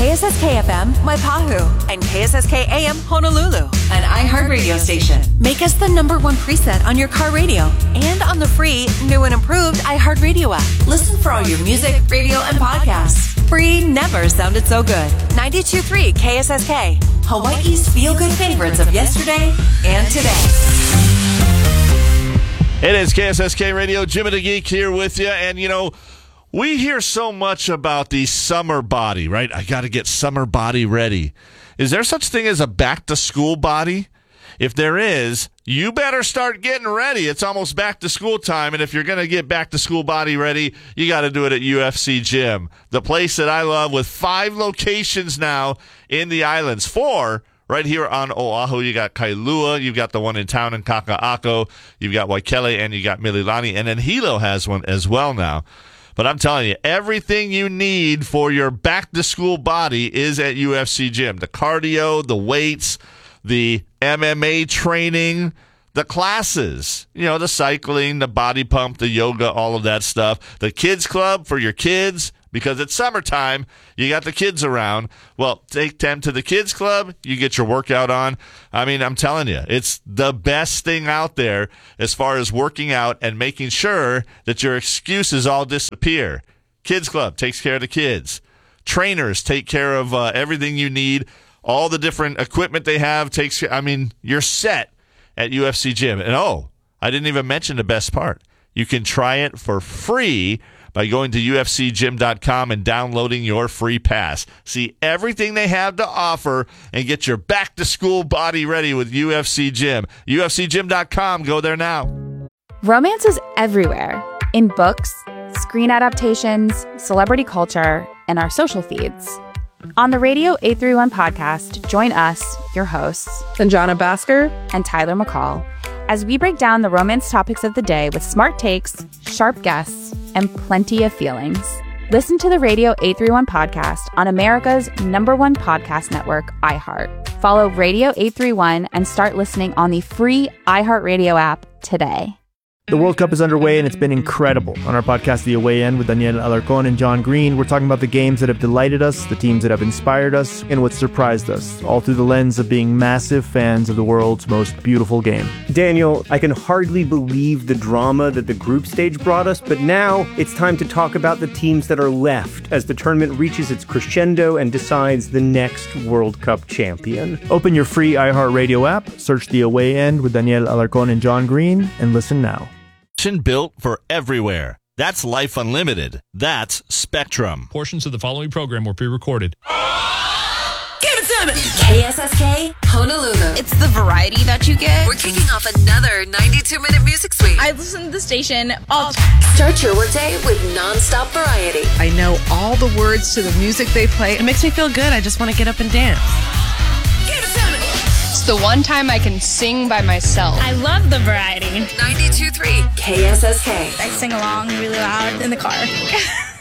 KSSK FM, Waipahu, and KSSK AM, Honolulu, an iHeart radio station. Make us the #1 preset on your car radio and on the free, new and improved iHeart Radio app. Listen for all your music, radio, and podcasts. Free never sounded so good. 92.3 KSSK, Hawaii's feel-good favorites of yesterday and today. It is KSSK Radio, Jim and the Geek here with you. And, you know, we hear so much about the summer body, right? I got to get summer body ready. Is there such thing as a back-to-school body? If there is, you better start getting ready. It's almost back-to-school time, and if you're going to get back-to-school body ready, you got to do it at UFC Gym, the place that I love with 5 locations now in the islands. 4 right here on Oahu. You got Kailua, you've got the one in town in Kaka'ako, you've got Waikele, and you got Mililani, and then Hilo has one as well now. But I'm telling you, everything you need for your back-to-school body is at UFC Gym. The cardio, the weights, the MMA training, the classes, you know, the cycling, the body pump, the yoga, all of that stuff. The kids club for your kids, because it's summertime, you got the kids around. Well, take them to the kids club, you get your workout on. I mean, I'm telling you, it's the best thing out there as far as working out and making sure that your excuses all disappear. Kids club takes care of the kids. Trainers take care of everything you need. All the different equipment they have takes care. I mean, you're set at UFC Gym. And I didn't even mention the best part. You can try it for free by going to ufcgym.com and downloading your free pass. See everything they have to offer and get your back-to-school body ready with UFC Gym. ufcgym.com. Go there now. Romance is everywhere. In books, screen adaptations, celebrity culture, and our social feeds. On the Radio 831 podcast, join us, your hosts, Sanjana Bhaskar and Tyler McCall, as we break down the romance topics of the day with smart takes, sharp guests, and plenty of feelings. Listen to the Radio 831 podcast on America's #1 podcast network, iHeart. Follow Radio 831 and start listening on the free iHeart Radio app today. The World Cup is underway, and it's been incredible. On our podcast, The Away End, with Daniel Alarcon and John Green, we're talking about the games that have delighted us, the teams that have inspired us, and what surprised us, all through the lens of being massive fans of the world's most beautiful game. Daniel, I can hardly believe the drama that the group stage brought us, but now it's time to talk about the teams that are left as the tournament reaches its crescendo and decides the next World Cup champion. Open your free iHeartRadio app, search The Away End with Daniel Alarcon and John Green, and listen now. Built for everywhere. That's Life Unlimited. That's Spectrum. Portions of the following program were pre-recorded. Give it to me! KSSK, Honolulu. It's the variety that you get. We're kicking off another 92-minute music suite. I listen to the station all Start your workday with non-stop variety. I know all the words to the music they play. It makes me feel good. I just want to get up and dance. Give it to me! It's the one time I can sing by myself. I love the variety. 92.3 KSSK. I sing along really loud in the car.